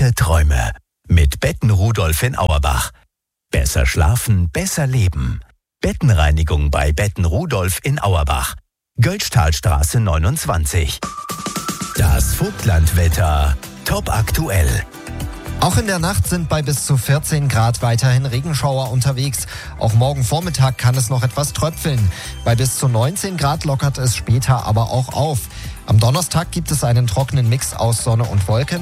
Fette Träume mit Betten Rudolf in Auerbach. Besser schlafen, besser leben. Bettenreinigung bei Betten Rudolf in Auerbach. Götztalstraße 29. Das Vogtlandwetter top aktuell. Auch in der Nacht sind bei bis zu 14 Grad weiterhin Regenschauer unterwegs. Auch morgen Vormittag kann es noch etwas tröpfeln. Bei bis zu 19 Grad lockert es später aber auch auf. Am Donnerstag gibt es einen trockenen Mix aus Sonne und Wolken.